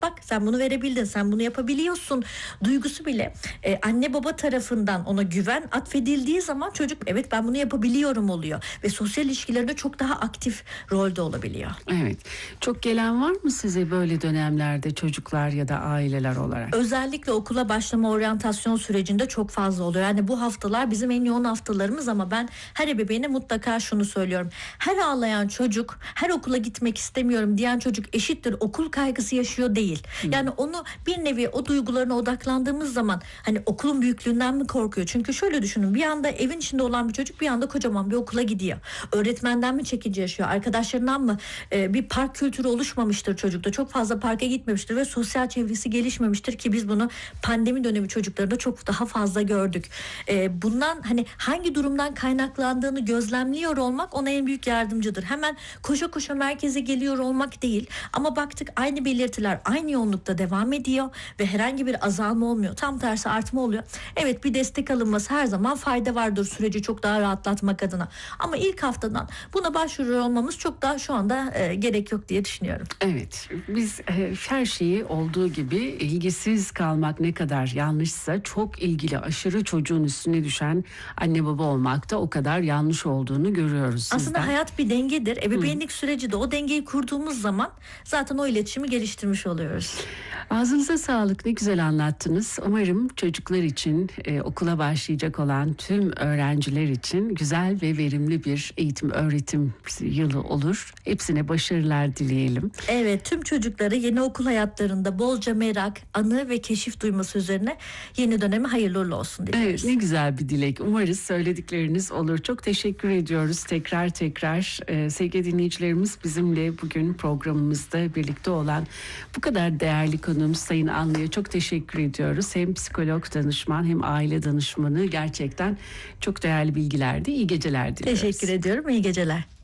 Bak sen bunu verebildin, sen bunu yapabiliyorsun duygusu bile anne baba tarafından ona güven atfedildiği zaman çocuk evet ben bunu yapabiliyorum oluyor. Ve sosyal ilişkilerinde çok daha aktif rolde olabiliyor. Evet. Çok gelen var mı size böyle dönemlerde çocuklar ya da aileler olarak? Özellikle okula başlama oryantasyon sürecinde çok fazla oluyor. Yani bu haftalar bizim en yoğun haftalarımız ama ben her ebeveyne mutlaka şunu söylüyorum. Her ağlayan çocuk, her okula gitmek istemiyorum diyen çocuk eşittir okul kaygısı yaşıyor değil. Yani onu bir nevi o duygularına odaklandığımız zaman hani okulun büyüklüğünden mi korkuyor? Çünkü şöyle düşünün, bir anda evin içinde olan bir çocuk bir anda kocaman bir okula gidiyor. Öğretmenden mi çekince yaşıyor? Arkadaşlarından mı? Bir park kültürü oluşmamıştır çocukta. Çok fazla parka gitmemiştir ve sosyal çevresi gelişmemiştir ki biz bunu pandemi dönemi çocuklarında çok daha fazla gördük. Bundan hani hangi durumdan kaynaklandığını gözlemliyor olmak ona en büyük yardımcıdır. Hemen koşa koşa merkeze geliyor olmak değil ama baktık aynı belirtiler aynı yoğunlukta devam ediyor ve herhangi bir azalma olmuyor. Tam tersi artma oluyor. Evet, bir destek alınması her zaman fayda vardır süreci çok daha rahatlatmak adına. Ama ilk haftadan buna başvuruyor olmamız çok daha şu anda gerek yok diye düşünüyorum. Evet, biz her şeyi olduğu gibi ilgisiz kalmak ne kadar yanlışsa çok ilgili aşırı çocuğun üstüne düşen anne baba olmak da o kadar yanlış olduğunu görüyoruz sizden. Aslında hayat bir dengedir. Ebeveynlik süreci de o dengeyi kurduğumuz zaman zaten o iletişimi geliştirmiş oluyoruz. Ağzınıza sağlık, ne güzel anlattınız. Umarım çocuklar için, okula başlayacak olan tüm öğrenciler için güzel ve verimli bir eğitim öğretim yılı olur. Hepsine başarılar dileyelim. Evet, tüm çocukları yeni okul hayatlarında bolca merak, anı ve keşif duyması üzerine yeni dönemi hayırlı uğurlu olsun diliyoruz. Evet, ne güzel bir dilek. Umarız söyledikleriniz olur. Çok teşekkür ediyoruz tekrar. Sevgili dinleyicilerimiz, bizimle bugün programımızda birlikte olan bu kadar değerli konuğumuz Sayın Anlı'ya çok teşekkür ediyoruz. Hem psikolog danışman hem aile danışmanı, gerçekten çok değerli bilgilerdi. İyi geceler diliyoruz. Teşekkür ediyorum. İyi geceler.